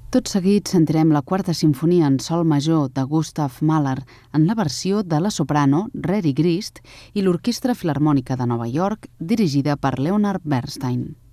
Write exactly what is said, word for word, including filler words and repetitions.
Tot seguit sentirem la quarta sinfonia en sol major de Gustav Mahler en la versió de la soprano Reri Grist i l'Orquestra Filharmònica de Nova York dirigida per Leonard Bernstein.